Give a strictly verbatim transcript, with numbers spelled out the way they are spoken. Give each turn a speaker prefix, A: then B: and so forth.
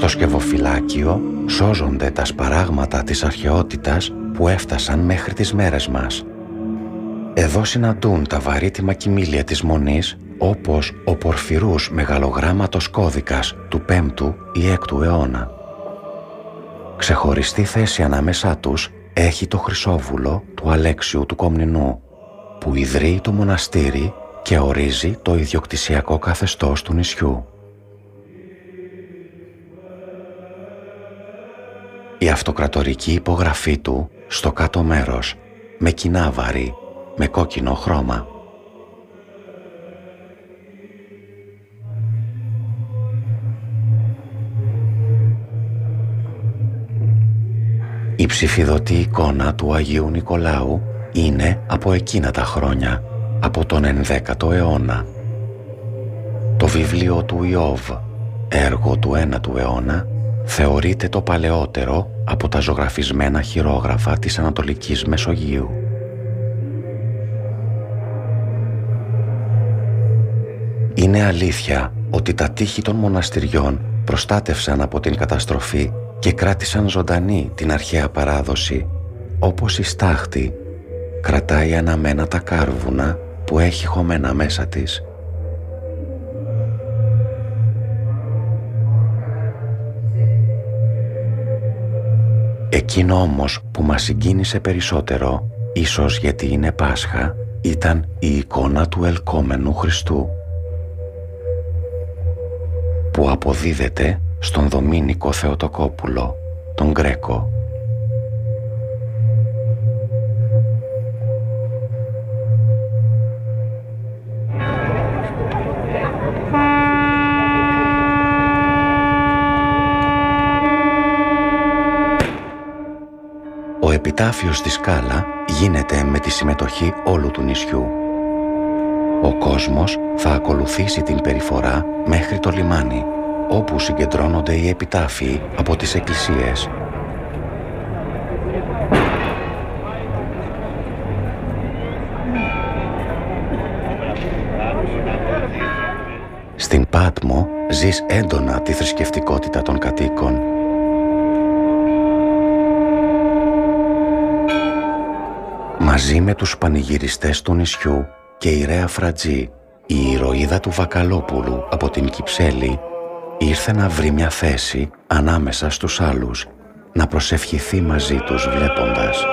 A: Στο σκευοφυλάκιο σώζονται τα σπαράγματα της αρχαιότητας που έφτασαν μέχρι τις μέρες μας. Εδώ συναντούν τα βαρύτιμα κοιμήλια της Μονής, όπως ο πορφυρούς μεγαλογράμματος κώδικας του πέμπτου ή έκτου αιώνα. Ξεχωριστή θέση ανάμεσά τους έχει το χρυσόβουλο του Αλέξιου του Κομνηνού, που ιδρύει το μοναστήρι και ορίζει το ιδιοκτησιακό καθεστώς του νησιού. Η αυτοκρατορική υπογραφή του στο κάτω μέρος, με κινάβαρη, με κόκκινο χρώμα. Η ψηφιδωτή εικόνα του Αγίου Νικολάου είναι από εκείνα τα χρόνια, από τον ενδέκατο αιώνα. Το βιβλίο του Ιώβ, έργο του ένατου αιώνα, θεωρείται το παλαιότερο από τα ζωγραφισμένα χειρόγραφα της Ανατολικής Μεσογείου. Είναι αλήθεια ότι τα τείχη των μοναστηριών προστάτευσαν από την καταστροφή και κράτησαν ζωντανή την αρχαία παράδοση, όπως η στάχτη κρατάει αναμένα τα κάρβουνα που έχει χωμένα μέσα της. Εκείνο όμως που μας συγκίνησε περισσότερο, ίσως γιατί είναι Πάσχα, ήταν η εικόνα του ελκόμενου Χριστού, που αποδίδεται στον Δομήνικο Θεοτοκόπουλο, τον Γκρέκο. Ο επιτάφιος στη σκάλα γίνεται με τη συμμετοχή όλου του νησιού. Ο κόσμος θα ακολουθήσει την περιφορά μέχρι το λιμάνι, όπου συγκεντρώνονται οι επιτάφιοι από τις εκκλησίες. Στην Πάτμο ζεις έντονα τη θρησκευτικότητα των κατοίκων. Μαζί με τους πανηγυριστές του νησιού και η Ρέα Φρατζή, η ηρωίδα του Βακαλόπουλου από την Κυψέλη, ήρθε να βρει μια θέση ανάμεσα στους άλλους, να προσευχηθεί μαζί τους βλέποντας